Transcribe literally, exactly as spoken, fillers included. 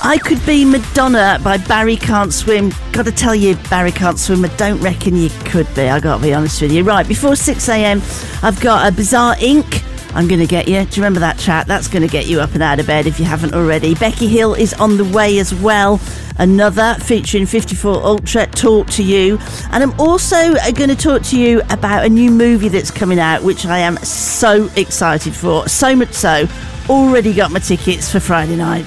I Could Be Madonna by Barry Can't Swim. Got to tell you, Barry Can't Swim, I don't reckon you could be. I got to be honest with you. Right, before six a.m, I've got a Bizarre Inc. I'm going to get you. Do you remember that track? That's going to get you up and out of bed if you haven't already. Becky Hill is on the way as well. Another featuring fifty-four Ultra, Talk to You. And I'm also going to talk to you about a new movie that's coming out, which I am so excited for. So much so, already got my tickets for Friday night.